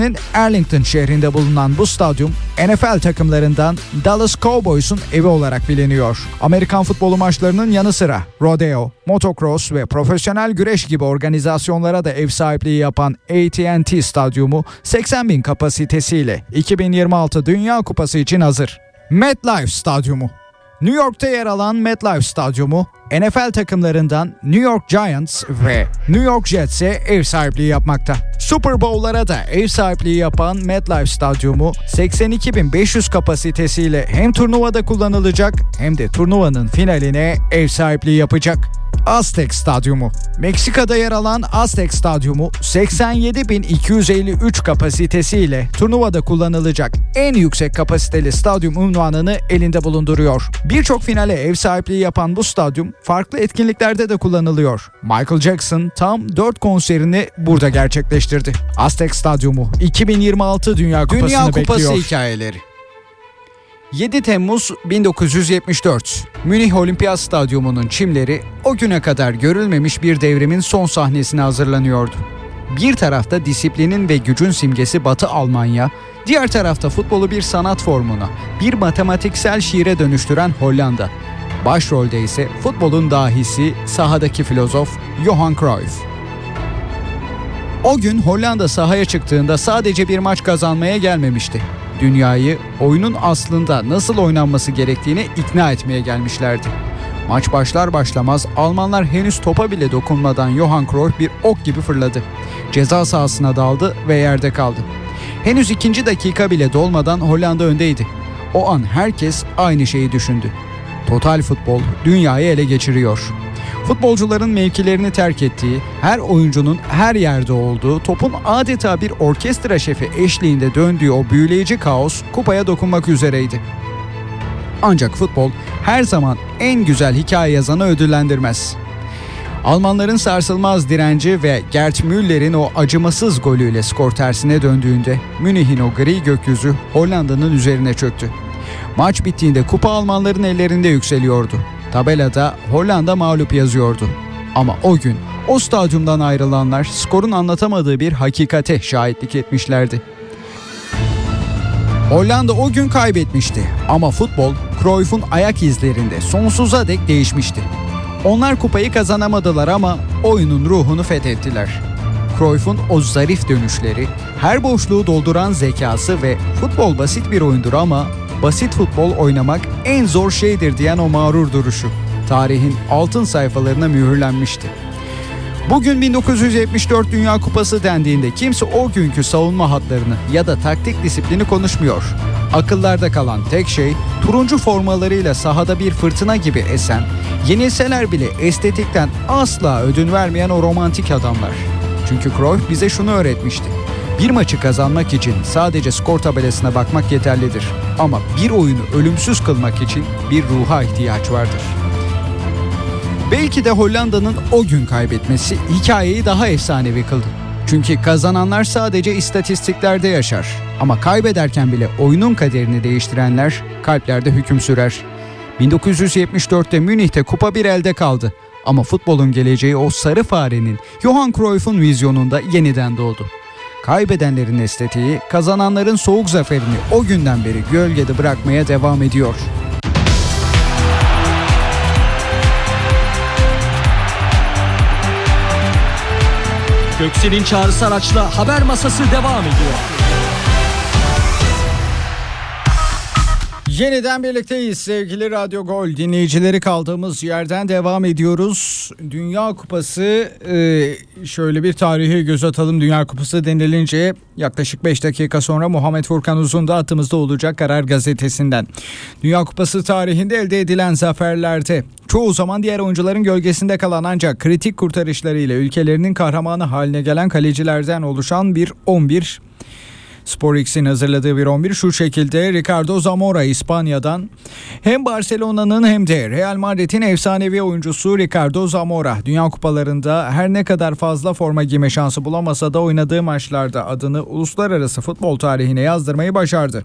Arlington şehrinde bulunan bu stadyum NFL takımlarından Dallas Cowboys'un evi olarak biliniyor. Amerikan futbolu maçlarının yanı sıra rodeo, motocross ve profesyonel güreş gibi organizasyonlara da ev sahipliği yapan AT&T Stadyumu 80.000 kapasitesiyle 2026 Dünya Kupası için hazır. MetLife Stadyumu. New York'ta yer alan MetLife Stadyumu, NFL takımlarından New York Giants ve New York Jets'e ev sahipliği yapmakta. Super Bowl'lara da ev sahipliği yapan MetLife Stadyumu 82.500 kapasitesiyle hem turnuvada kullanılacak hem de turnuvanın finaline ev sahipliği yapacak. Aztek Stadyumu. Meksika'da yer alan Aztek Stadyumu 87.253 kapasitesiyle turnuvada kullanılacak en yüksek kapasiteli stadyum unvanını elinde bulunduruyor. Birçok finale ev sahipliği yapan bu stadyum farklı etkinliklerde de kullanılıyor. Michael Jackson tam 4 konserini burada gerçekleştirdi. Aztek Stadyumu 2026 Dünya Kupası'nı bekliyor. Hikayeleri. 7 Temmuz 1974, Münih Olimpiyat Stadyumu'nun çimleri o güne kadar görülmemiş bir devrimin son sahnesine hazırlanıyordu. Bir tarafta disiplinin ve gücün simgesi Batı Almanya, diğer tarafta futbolu bir sanat formuna, bir matematiksel şiire dönüştüren Hollanda. Başrolde ise futbolun dahisi, sahadaki filozof Johan Cruyff. O gün Hollanda sahaya çıktığında sadece bir maç kazanmaya gelmemişti. Dünyayı oyunun aslında nasıl oynanması gerektiğini ikna etmeye gelmişlerdi. Maç başlar başlamaz Almanlar henüz topa bile dokunmadan Johan Cruyff bir ok gibi fırladı. Ceza sahasına daldı ve yerde kaldı. Henüz 2. dakika bile dolmadan Hollanda öndeydi. O an herkes aynı şeyi düşündü. Total futbol dünyayı ele geçiriyor. Futbolcuların mevkilerini terk ettiği, her oyuncunun her yerde olduğu, topun adeta bir orkestra şefi eşliğinde döndüğü o büyüleyici kaos kupaya dokunmak üzereydi. Ancak futbol her zaman en güzel hikaye yazanı ödüllendirmez. Almanların sarsılmaz direnci ve Gerd Müller'in o acımasız golüyle skor tersine döndüğünde Münih'in o gri gökyüzü Hollanda'nın üzerine çöktü. Maç bittiğinde kupa Almanların ellerinde yükseliyordu. Tabelada Hollanda mağlup yazıyordu. Ama o gün o stadyumdan ayrılanlar skorun anlatamadığı bir hakikate şahitlik etmişlerdi. Hollanda o gün kaybetmişti ama futbol Cruyff'un ayak izlerinde sonsuza dek değişmişti. Onlar kupayı kazanamadılar ama oyunun ruhunu fethettiler. Cruyff'un o zarif dönüşleri, her boşluğu dolduran zekası ve futbol basit bir oyundur ama basit futbol oynamak en zor şeydir diyen o mağrur duruşu tarihin altın sayfalarına mühürlenmişti. Bugün 1974 Dünya Kupası dendiğinde kimse o günkü savunma hatlarını ya da taktik disiplini konuşmuyor. Akıllarda kalan tek şey turuncu formalarıyla sahada bir fırtına gibi esen, yenilseler bile estetikten asla ödün vermeyen o romantik adamlar. Çünkü Cruyff bize şunu öğretmişti. Bir maçı kazanmak için sadece skor tabelasına bakmak yeterlidir. Ama bir oyunu ölümsüz kılmak için bir ruha ihtiyaç vardır. Belki de Hollanda'nın o gün kaybetmesi hikayeyi daha efsanevi kıldı. Çünkü kazananlar sadece istatistiklerde yaşar. Ama kaybederken bile oyunun kaderini değiştirenler kalplerde hüküm sürer. 1974'te Münih'te kupa bir elde kaldı. Ama futbolun geleceği o sarı farenin, Johan Cruyff'un vizyonunda yeniden doğdu. Kaybedenlerin estetiği, kazananların soğuk zaferini o günden beri gölgede bırakmaya devam ediyor. Göksel'in çağrısı araçla haber masası devam ediyor. Yeniden birlikteyiz sevgili Radyo Gol dinleyicileri, kaldığımız yerden devam ediyoruz. Dünya Kupası, şöyle bir tarihe göz atalım. Dünya Kupası denilince yaklaşık 5 dakika sonra Muhammed Furkan Uzun da atımızda olacak Karar Gazetesi'nden. Dünya Kupası tarihinde elde edilen zaferlerde çoğu zaman diğer oyuncuların gölgesinde kalan ancak kritik kurtarışlarıyla ülkelerinin kahramanı haline gelen kalecilerden oluşan bir 11. SporX'in hazırladığı bir 11 şu şekilde: Ricardo Zamora İspanya'dan. Hem Barcelona'nın hem de Real Madrid'in efsanevi oyuncusu Ricardo Zamora Dünya Kupalarında her ne kadar fazla forma giyme şansı bulamasa da oynadığı maçlarda adını uluslararası futbol tarihine yazdırmayı başardı.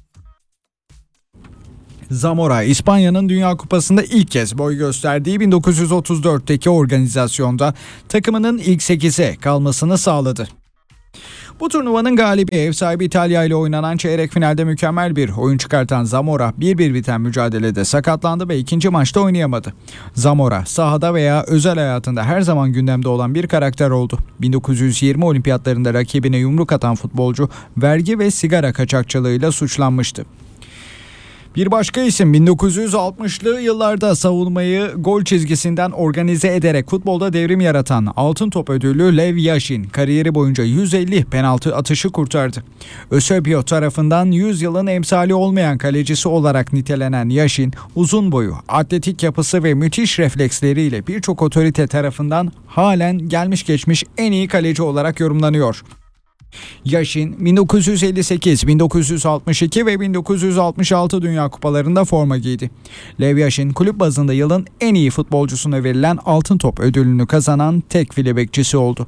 Zamora, İspanya'nın Dünya Kupası'nda ilk kez boy gösterdiği 1934'teki organizasyonda takımının ilk 8'e kalmasını sağladı. Bu turnuvanın galibi ev sahibi İtalya ile oynanan çeyrek finalde mükemmel bir oyun çıkartan Zamora 1-1 biten mücadelede sakatlandı ve ikinci maçta oynayamadı. Zamora sahada veya özel hayatında her zaman gündemde olan bir karakter oldu. 1920 olimpiyatlarında rakibine yumruk atan futbolcu vergi ve sigara kaçakçılığıyla suçlanmıştı. Bir başka isim 1960'lı yıllarda savunmayı gol çizgisinden organize ederek futbolda devrim yaratan Altın Top ödüllü Lev Yashin kariyeri boyunca 150 penaltı atışı kurtardı. Eusebio tarafından 100 yılın emsali olmayan kalecisi olarak nitelenen Yashin, uzun boyu, atletik yapısı ve müthiş refleksleriyle birçok otorite tarafından halen gelmiş geçmiş en iyi kaleci olarak yorumlanıyor. Yashin 1958, 1962 ve 1966 Dünya Kupalarında forma giydi. Lev Yashin kulüp bazında yılın en iyi futbolcusuna verilen Altın Top ödülünü kazanan tek file bekçisi oldu.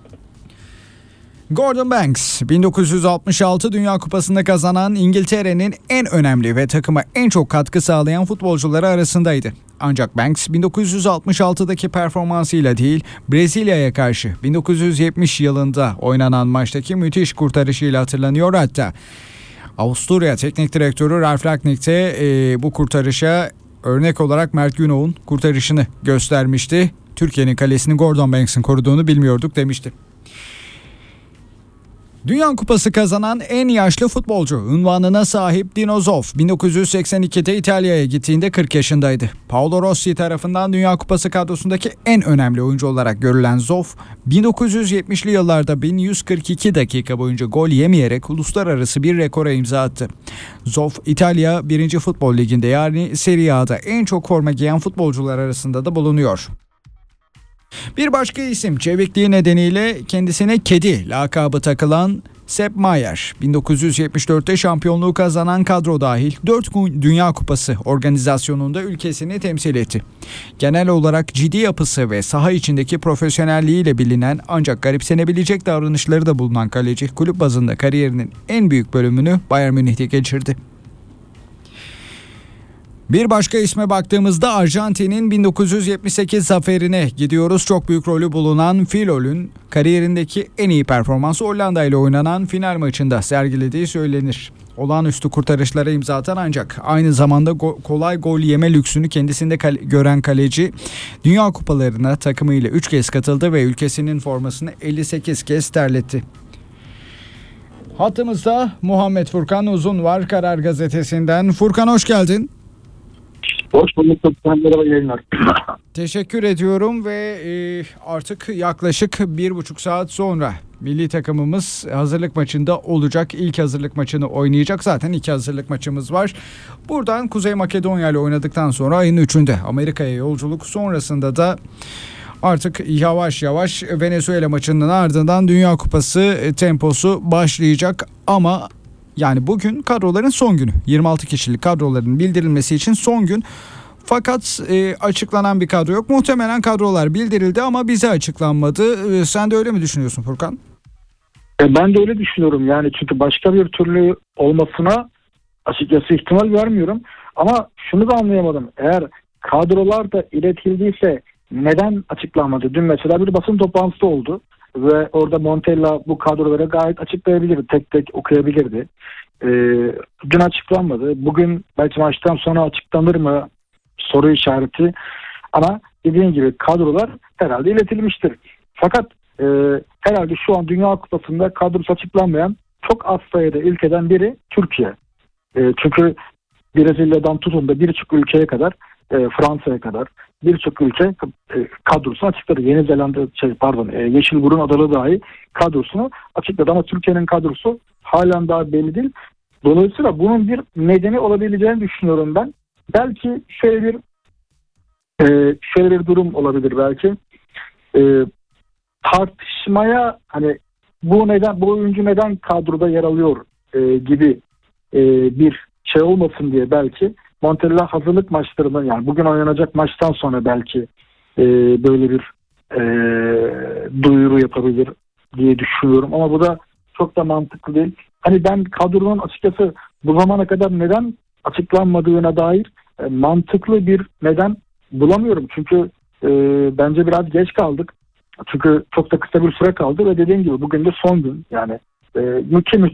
Gordon Banks 1966 Dünya Kupası'nda kazanan İngiltere'nin en önemli ve takıma en çok katkı sağlayan futbolcuları arasındaydı. Ancak Banks 1966'daki performansıyla değil, Brezilya'ya karşı 1970 yılında oynanan maçtaki müthiş kurtarışıyla hatırlanıyor. Hatta Avusturya Teknik Direktörü Ralf Rangnick de bu kurtarışa örnek olarak Mert Günok'un kurtarışını göstermişti. Türkiye'nin kalesini Gordon Banks'in koruduğunu bilmiyorduk demişti. Dünya Kupası kazanan en yaşlı futbolcu unvanına sahip Dino Zoff 1982'de İtalya'ya gittiğinde 40 yaşındaydı. Paolo Rossi tarafından Dünya Kupası kadrosundaki en önemli oyuncu olarak görülen Zoff, 1970'li yıllarda 1142 dakika boyunca gol yemeyerek uluslararası bir rekora imza attı. Zoff, İtalya 1. Futbol Ligi'nde yani Serie A'da en çok forma giyen futbolcular arasında da bulunuyor. Bir başka isim çevikliği nedeniyle kendisine kedi lakabı takılan Sepp Maier, 1974'te şampiyonluğu kazanan kadro dahil 4 Dünya Kupası organizasyonunda ülkesini temsil etti. Genel olarak ciddi yapısı ve saha içindeki profesyonelliğiyle bilinen ancak garipsenebilecek davranışları da bulunan kaleci kulüp bazında kariyerinin en büyük bölümünü Bayern Münih'te geçirdi. Bir başka isme baktığımızda Arjantin'in 1978 zaferine gidiyoruz. Çok büyük rolü bulunan Filol'ün kariyerindeki en iyi performansı Hollanda ile oynanan final maçında sergilediği söylenir. Olağanüstü kurtarışlara imza atan ancak aynı zamanda kolay gol yeme lüksünü kendisinde gören kaleci Dünya Kupalarına takımıyla 3 kez katıldı ve ülkesinin formasını 58 kez terletti. Hattımızda Muhammed Furkan Uzun var Karar Gazetesi'nden. Furkan hoş geldin. Hoş bulduk. Merhaba yayınlar. Teşekkür ediyorum ve artık yaklaşık 1,5 saat sonra milli takımımız hazırlık maçında olacak. İlk hazırlık maçını oynayacak. Zaten 2 hazırlık maçımız var. Buradan Kuzey Makedonya ile oynadıktan sonra ayın 3'ünde Amerika'ya yolculuk, sonrasında da artık yavaş yavaş Venezuela maçının ardından Dünya Kupası temposu başlayacak ama yani bugün kadroların son günü. 26 kişilik kadroların bildirilmesi için son gün. Fakat açıklanan bir kadro yok. Muhtemelen kadrolar bildirildi ama bize açıklanmadı. Sen de öyle mi düşünüyorsun Furkan? Ben de öyle düşünüyorum. Yani çünkü başka bir türlü olmasına açıkçası ihtimal vermiyorum. Ama şunu da anlayamadım. Eğer kadrolar da iletildiyse neden açıklanmadı? Dün mesela bir basın toplantısı oldu. Ve orada Montella bu kadroları gayet açıklayabilirdi. Tek tek okuyabilirdi. Dün açıklanmadı. Bugün belki maçtan sonra açıklanır mı? Soru işareti. Ama dediğim gibi kadrolar herhalde iletilmiştir. Fakat herhalde şu an Dünya Kupası'nda kadrosu açıklanmayan çok az sayıda ülkeden biri Türkiye. Çünkü Brezilya'dan tutun da birçok ülkeye kadar, Fransa'ya kadar birçok ülke kadrosunu açıkladı. Yeni Zelanda, Yeşilburun Adaları dahi kadrosunu açıkladı ama Türkiye'nin kadrosu halen daha belli değil. Dolayısıyla bunun bir nedeni olabileceğini düşünüyorum ben. Belki şöyle bir durum olabilir belki. Tartışmaya hani bu oyuncu neden kadroda yer alıyor gibi bir şey olmasın diye belki Montella hazırlık maçlarından, yani bugün oynanacak maçtan sonra belki böyle bir duyuru yapabilir diye düşünüyorum. Ama bu da çok da mantıklı değil. Hani ben kadronun açıkçası bu zamana kadar neden açıklanmadığına dair mantıklı bir neden bulamıyorum. Çünkü bence biraz geç kaldık. Çünkü çok da kısa bir süre kaldı ve dediğim gibi bugün de son gün. Yani Mükemmel